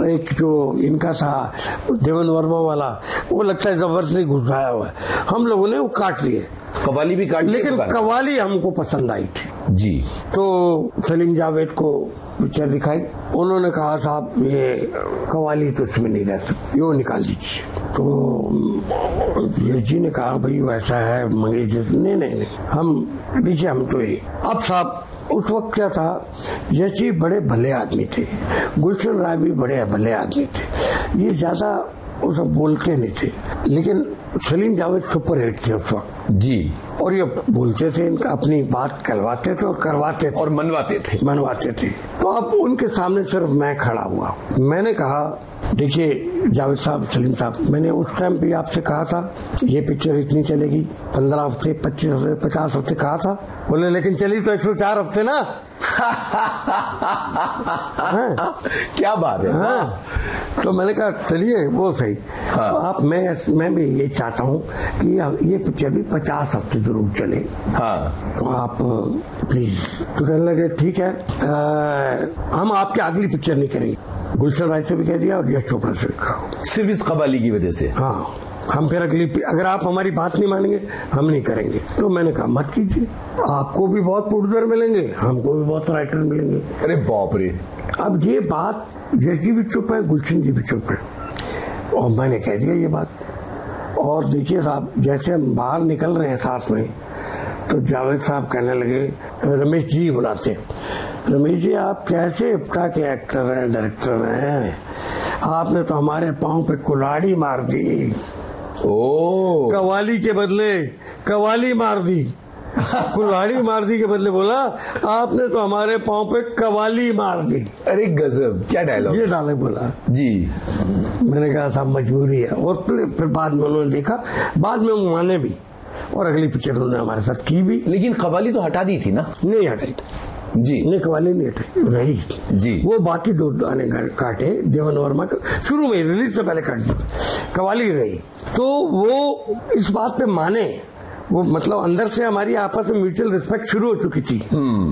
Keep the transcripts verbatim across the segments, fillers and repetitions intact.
एक जो इनका था देवन वर्मा वाला, वो लगता है जबरदस्ती घुसाया हुआ है, हम लोगों ने वो काट लिए, कवाली भी काट, लेकिन कवाली हमको पसंद आई थी जी। तो सलीम जावेद को पिक्चर दिखाई, उन्होंने कहा साहब ये कवाली तो इसमें नहीं रह सकती, वो निकाल दीजिए। तो यश जी ने कहा भाई वैसा है मंगेश जी, नहीं नहीं नहीं हम देखिए हम तो ये। अब साहब उस वक्त क्या था, यश जी बड़े भले आदमी थे, गुलशन राय भी बड़े भले आदमी थे, ये ज्यादा वो सब बोलते नहीं थे, लेकिन सलीम जावेद सुपर हिट थे उस वक्त जी, और ये बोलते थे, इनका अपनी बात कहलवाते थे और करवाते थे और मनवाते थे मनवाते थे। तो अब उनके सामने सिर्फ मैं खड़ा हुआ, मैंने कहा देखिए जावेद साहब, सलीम साहब, मैंने उस टाइम भी आपसे कहा था ये पिक्चर इतनी चलेगी, पंद्रह हफ्ते पच्चीस हफ्ते पचास हफ्ते कहा था, बोले लेकिन चली तो एक सौ चार हफ्ते ना। क्या बात है। हाँ, तो मैंने कहा चलिए वो सही। हाँ। तो आप मैं मैं भी ये चाहता हूँ कि ये पिक्चर भी पचास हफ्ते जरूर चले। हाँ। तो आप प्लीज। तो कहने लगे ठीक है, आ, हम आपकी अगली पिक्चर नहीं करेंगे। गुलशन राय से भी कह दिया और यश चोपड़ा से भी कहा, सिर्फ इस कवाली की वजह से। हाँ, हम फिर अगली, अगर आप हमारी बात नहीं मानेंगे हम नहीं करेंगे। तो मैंने कहा मत कीजिए, आपको भी बहुत प्रोड्यूसर मिलेंगे, हमको भी बहुत राइटर मिलेंगे। अरे बाप रे। अब ये बात यश जी भी चुप है, गुलशन जी भी चुप है, और मैंने कह दिया ये बात। और देखिए साहब, जैसे हम बाहर निकल रहे हैं साथ में, तो जावेद साहब कहने लगे, रमेश जी बुलाते, रमेश जी आप कैसे इप्टा के एक्टर हैं, डायरेक्टर हैं, आपने तो हमारे पांव पे कुल्हाड़ी मार दी। ओ, कवाली के बदले कवाली मार दी, कुल्हाड़ी मार दी के बदले बोला आपने तो हमारे पांव पे कवाली मार दी। अरे गजब, क्या डायलॉग, ये डायलॉग बोला जी। मैंने कहा साहब मजबूरी है, और फिर बाद में उन्होंने देखा, बाद में वो माने भी, और अगली पिक्चर उन्होंने हमारे साथ की भी। लेकिन कवाली तो हटा दी थी ना? नहीं हटाई जी, नहीं कवाली नहीं हटाई, रही जी। वो बाकी दो गाने काटे देवन वर्मा का, शुरू में रिलीज से पहले काट दी, कवाली रही। तो वो इस बात पे माने, वो मतलब अंदर से हमारी आपस में म्यूचुअल रिस्पेक्ट शुरू हो चुकी थी।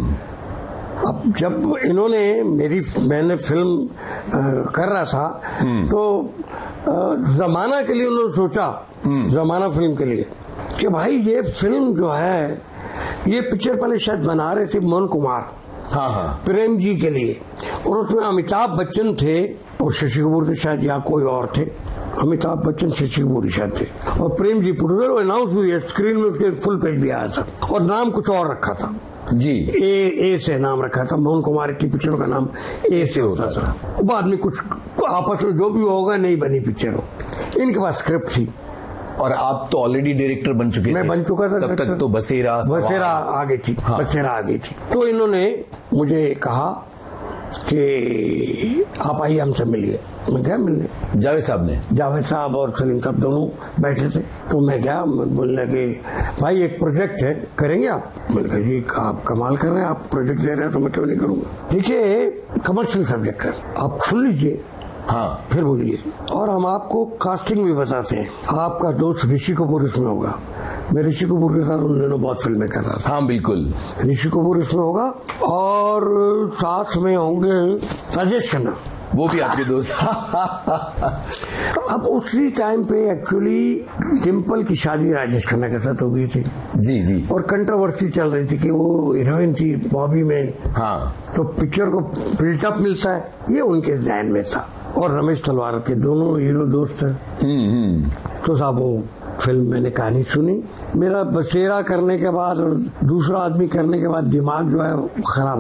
अब जब इन्होंने मेरी मैंने फिल्म आ, कर रहा था, तो आ, जमाना के लिए उन्होंने सोचा, जमाना फिल्म के लिए, कि भाई ये फिल्म जो है, ये पिक्चर पहले शायद बना रहे थे मोहन कुमार, हाँ हाँ, प्रेम जी के लिए, और उसमें अमिताभ बच्चन थे और शशि कपूर थे शायद, या कोई और थे, अमिताभ बच्चन शशि कपूर शायद थे, और प्रेम जी प्रोड्यूसर, अनाउंस हुई है, स्क्रीन में उसके फुल पेज भी आया था, और नाम कुछ और रखा था जी, ए ए से नाम रखा था, मोहन कुमार की पिक्चरों का नाम ए से होता था। बाद में कुछ आपस में जो भी होगा नहीं बनी पिक्चर हो, इनके पास स्क्रिप्ट थी, और आप तो ऑलरेडी डायरेक्टर बन चुके मैं थे। बन चुका था, तब तक तो बसेरा बसेरा आ गई थी, हाँ। बसेरा आ गई थी। तो इन्होंने मुझे कहा कि आप आइए हमसे मिलिए। मैं गया मिलने, जावेद साहब ने, जावेद साहब और सलीम साहब दोनों बैठे थे। तो मैं गया, बोलने लगे भाई एक प्रोजेक्ट है, करेंगे आप? मैंने कहा जी आप कमाल कर रहे हैं, आप प्रोजेक्ट दे रहे हैं तो मैं क्यों नहीं करूंगा। देखिए कमर्शियल सब्जेक्ट है, आप सुन लीजिए, हाँ फिर बोलिए, और हम आपको कास्टिंग भी बताते हैं। आपका दोस्त ऋषि कपूर इसमें होगा, मैं ऋषि कपूर के साथ उन दिनों बहुत फिल्में कर रहा था। हाँ बिल्कुल, ऋषि कपूर इसमें होगा, और साथ में होंगे राजेश खन्ना, वो भी आपके दोस्त। अब उसी टाइम पे एक्चुअली डिम्पल की शादी राजेश खन्ना के साथ हो गई थी, जी जी, और कंट्रोवर्सी चल रही थी कि वो हीरोइन थी बॉबी में, हाँ, तो पिक्चर को बिल्टअप मिलता है, ये उनके ध्यान में था। और रमेश तलवार के दोनों हीरो दोस्त हैं। तो साहब वो फिल्म मैंने कहानी सुनी, मेरा बसेरा करने के बाद और दूसरा आदमी करने के बाद दिमाग जो है खराब